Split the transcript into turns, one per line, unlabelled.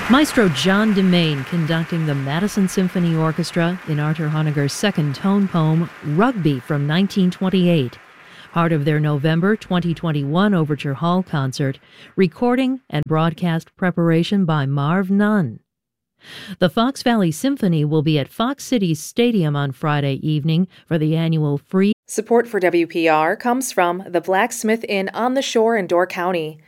Maestro John DeMain conducting the Madison Symphony Orchestra in Arthur Honegger's second tone poem, Rugby from 1928, part of their November 2021 Overture Hall concert, recording and broadcast preparation by Marv Nunn. The Fox Valley Symphony will be at Fox Cities Stadium on Friday evening for the annual free.
Support for WPR comes from the Blacksmith Inn on the Shore in Door County.